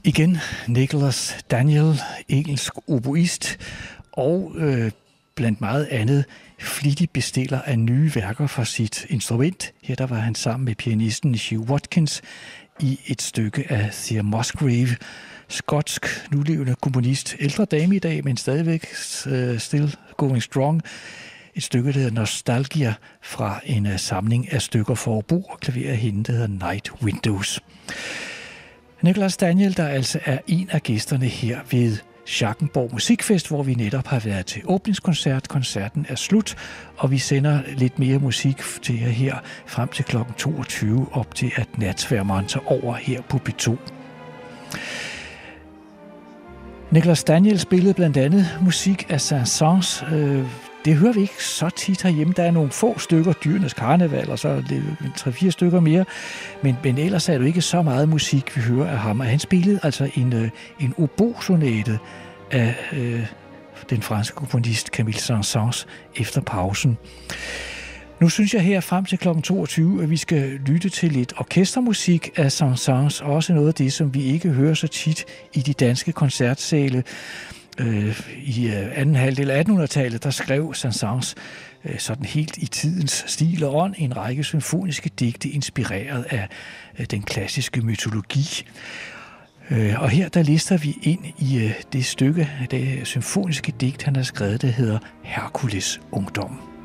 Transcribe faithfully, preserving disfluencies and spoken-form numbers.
Igen Nicholas Daniel, engelsk oboist og øh, blandt meget andet flittig bestiller af nye værker for sit instrument. Her der var han sammen med pianisten Hugh Watkins i et stykke af Thea Musgrave, skotsk nulevende komponist, ældre dame i dag, men stadigvæk uh, still going strong. Et stykke, der hedder Nostalgia, fra en uh, samling af stykker for obo og klaver af hende, der hedder Night Windows. Nicholas Daniel, der altså er en af gæsterne her ved Schackenborg Musikfest, hvor vi netop har været til åbningskoncert. Koncerten er slut, og vi sender lidt mere musik til jer her frem til klokken toogtyve, op til at natsværmeren tager over her på B to. Nicholas Daniel spillede blandt andet musik af Saint-Saëns. Det hører vi ikke så tit herhjemme. Der er nogle få stykker, Dyrenes Karneval, og så tre-fire stykker mere. Men, men ellers er det ikke så meget musik, vi hører af ham. Og han spillede altså en, en obo-sonate af øh, den franske komponist Camille Saint-Saëns efter pausen. Nu synes jeg her frem til klokken toogtyve, at vi skal lytte til lidt orkestermusik af Saint-Saëns, også noget af det, som vi ikke hører så tit i de danske koncertsale. Øh, I anden halvdel af attenhundredetallet, der skrev Saint-Saëns øh, sådan helt i tidens stil og ånd en række symfoniske digte, inspireret af øh, den klassiske mytologi. Øh, og her der lister vi ind i øh, det stykke, det symfoniske digt, han har skrevet, der hedder Herkules Ungdom.